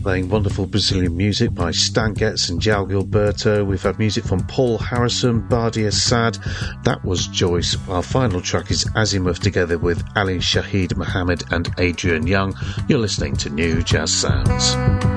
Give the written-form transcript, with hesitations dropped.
playing wonderful Brazilian music by Stan Getz and João Gilberto. We've had music from Paul Harrison, Badi Assad. That was Joyce. Our final track is Azimuth together with Ali Shaheed Muhammad and Adrian Young. You're listening to New Jazz Sounds.